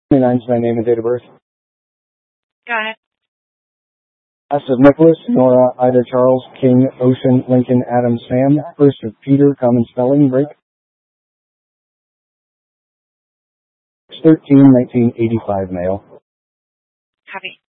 29's my name and date of birth. Go ahead. S of Nicholas, Nora, Ida, Charles, King, Ocean, Lincoln, Adam, Sam. First of Peter, common spelling, break. 13, 1985 male. Copy.